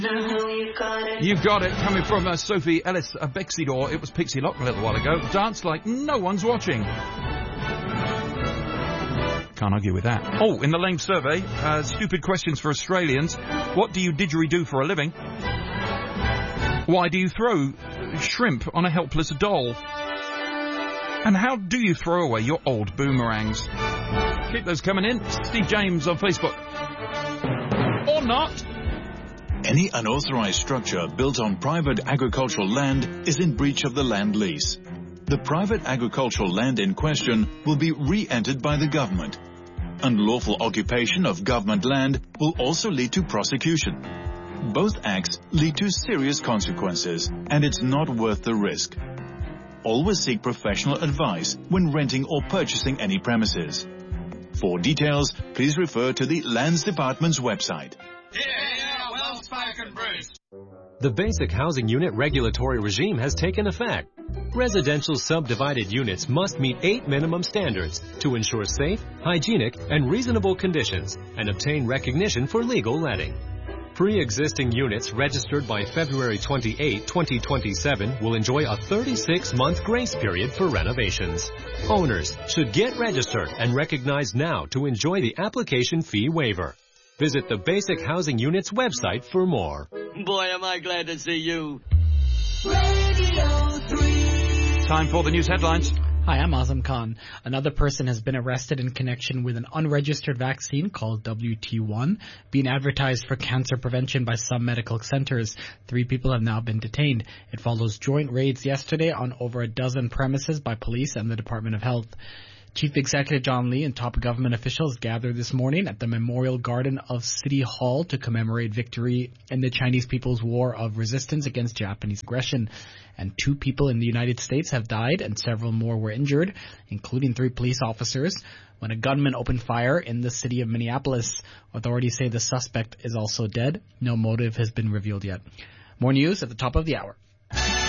You've got it, coming from Sophie Ellis Bexidor. It was Pixie Lock a little while ago. Dance like no one's watching. Can't argue with that. Oh, in the Lame survey, stupid questions for Australians. What do you didgeridoo for a living? Why do you throw shrimp on a helpless doll? And how do you throw away your old boomerangs? Keep those coming in. Steve James on Facebook. Or not. Any unauthorized structure built on private agricultural land is in breach of the land lease. The private agricultural land in question will be re-entered by the government. Unlawful occupation of government land will also lead to prosecution. Both acts lead to serious consequences, and it's not worth the risk. Always seek professional advice when renting or purchasing any premises. For details, please refer to the Lands Department's website. Well spoken, Bruce. The Basic Housing Unit regulatory regime has taken effect. Residential subdivided units must meet 8 minimum standards to ensure safe, hygienic, and reasonable conditions and obtain recognition for legal letting. Pre-existing units registered by February 28, 2027 will enjoy a 36-month grace period for renovations. Owners should get registered and recognized now to enjoy the application fee waiver. Visit the Basic Housing Unit's website for more. Boy, am I glad to see you. Radio 3. Time for the news headlines. Hi, I'm Azam Khan. Another person has been arrested in connection with an unregistered vaccine called WT1 being advertised for cancer prevention by some medical centers. 3 people have now been detained. It follows joint raids yesterday on over a dozen premises by police and the Department of Health. Chief Executive John Lee and top government officials gathered this morning at the Memorial Garden of City Hall to commemorate victory in the Chinese People's War of Resistance against Japanese aggression. And 2 people in the United States have died and several more were injured, including 3 police officers, when a gunman opened fire in the city of Minneapolis. Authorities say the suspect is also dead. No motive has been revealed yet. More news at the top of the hour.